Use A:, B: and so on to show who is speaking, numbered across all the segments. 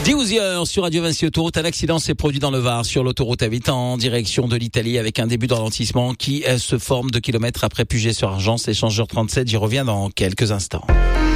A: 12h sur Radio Vinci Autoroute. Un accident s'est produit dans le Var sur l'autoroute A8 en direction de l'Italie avec un début de ralentissement qui se forme 2 kilomètres après Puget-sur-Argence. Échangeur 37, j'y reviens dans quelques instants.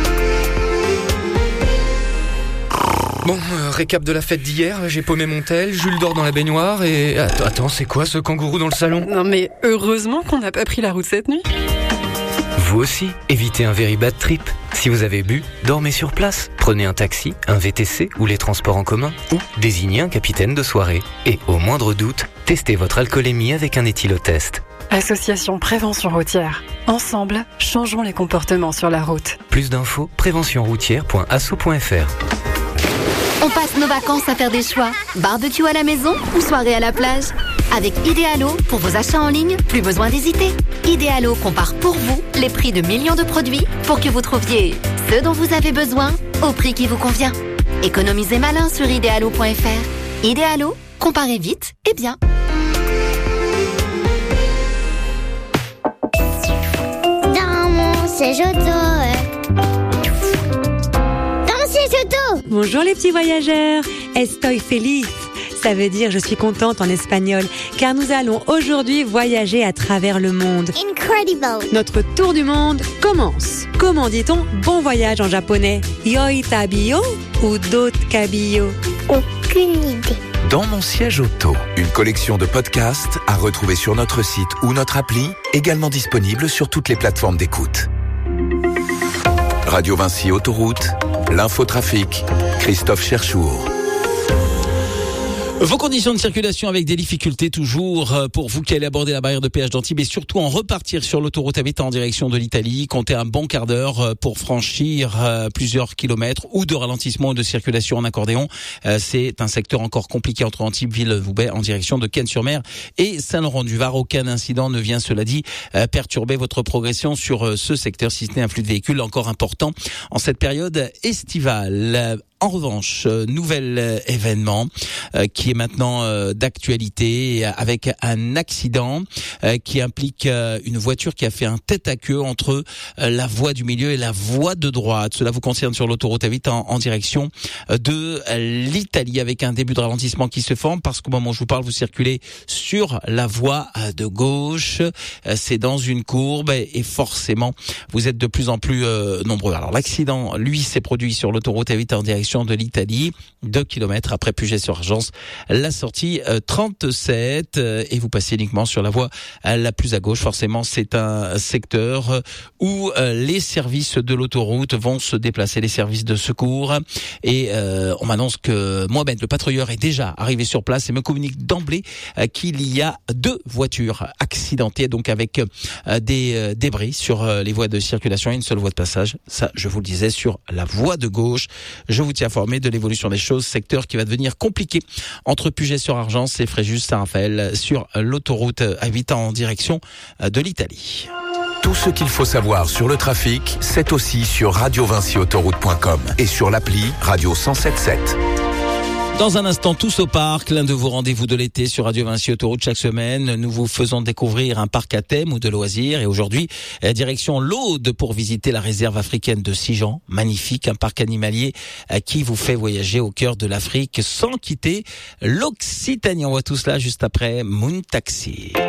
B: Bon, récap de la fête d'hier, j'ai paumé mon tel, Jules dort dans la baignoire et... Attends, c'est quoi ce kangourou dans le salon ?
C: Non mais heureusement qu'on n'a pas pris la route cette nuit.
D: Vous aussi, évitez un very bad trip. Si vous avez bu, dormez sur place. Prenez un taxi, un VTC ou les transports en commun ou désignez un capitaine de soirée. Et au moindre doute, testez votre alcoolémie avec un éthylotest.
C: Association Prévention Routière. Ensemble, changeons les comportements sur la route.
D: Plus d'infos, préventionroutière.asso.fr.
E: On passe nos vacances à faire des choix. Barbecue à la maison ou soirée à la plage. Avec Idealo, pour vos achats en ligne, plus besoin d'hésiter. Idealo compare pour vous les prix de millions de produits pour que vous trouviez ce dont vous avez besoin au prix qui vous convient. Économisez malin sur idealo.fr. Idealo, comparez vite et bien.
F: Dans mon siège auto. Dans mon siège auto.
G: Bonjour les petits voyageurs, estoy feliz. Ça veut dire je suis contente en espagnol, car nous allons aujourd'hui voyager à travers le monde.
F: Incredible.
G: Notre tour du monde commence. Comment dit-on bon voyage en japonais? Yoi tabiyo ou dot kabiyo?
F: Aucune idée.
H: Dans mon siège auto, une collection de podcasts à retrouver sur notre site ou notre appli, également disponible sur toutes les plateformes d'écoute. Radio Vinci Autoroute, l'infotrafic, Christophe Cherchour.
A: Vos conditions de circulation avec des difficultés toujours pour vous qui allez aborder la barrière de péage d'Antibes et surtout en repartir sur l'autoroute A8 en direction de l'Italie. Comptez un bon quart d'heure pour franchir plusieurs kilomètres ou de ralentissement ou de circulation en accordéon. C'est un secteur encore compliqué entre Antibes, Ville-Voubet en direction de Cannes-sur-Mer et Saint-Laurent-du-Var. Aucun incident ne vient, cela dit, perturber votre progression sur ce secteur, si ce n'est un flux de véhicules encore important en cette période estivale. En revanche, nouvel événement qui est maintenant d'actualité avec un accident qui implique une voiture qui a fait un tête-à-queue entre la voie du milieu et la voie de droite. Cela vous concerne sur l'autoroute A8 en direction de l'Italie avec un début de ralentissement qui se forme parce qu'au moment où je vous parle, vous circulez sur la voie de gauche. C'est dans une courbe et forcément, vous êtes de plus en plus nombreux. Alors l'accident, lui, s'est produit sur l'autoroute A8 en direction de l'Italie, 2 kilomètres après Puget-sur-Argence, la sortie 37 et vous passez uniquement sur la voie la plus à gauche. Forcément, c'est un secteur où les services de l'autoroute vont se déplacer, les services de secours et on m'annonce que Mohamed, le patrouilleur, est déjà arrivé sur place et me communique d'emblée qu'il y a 2 voitures accidentées, donc avec des débris sur les voies de circulation et une seule voie de passage. Ça, je vous le disais, sur la voie de gauche. Je vous tiens informé de l'évolution des choses, secteur qui va devenir compliqué entre Puget-sur-Argence et Fréjus-Saint-Raphaël sur l'autoroute A8 en direction de l'Italie.
H: Tout ce qu'il faut savoir sur le trafic, c'est aussi sur radiovinciautoroute.com et sur l'appli Radio 107.7.
A: Dans un instant, tous au parc, l'un de vos rendez-vous de l'été sur Radio Vinci Autoroute. Chaque semaine, nous vous faisons découvrir un parc à thème ou de loisirs. Et aujourd'hui, direction l'Aude pour visiter la réserve africaine de Sijan. Magnifique, un parc animalier qui vous fait voyager au cœur de l'Afrique sans quitter l'Occitanie. On voit tout cela juste après Moon Taxi.